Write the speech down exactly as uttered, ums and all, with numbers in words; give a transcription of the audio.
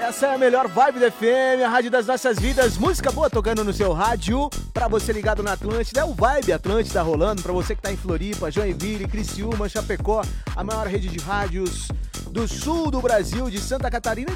Essa é a melhor vibe da F M, a rádio das nossas vidas. Música boa tocando no seu rádio. Pra você ligado na Atlântida, é o Vibe Atlântida rolando. Pra você que tá em Floripa, Joinville, Criciúma, Chapecó, a maior rede de rádios do sul do Brasil, de Santa Catarina.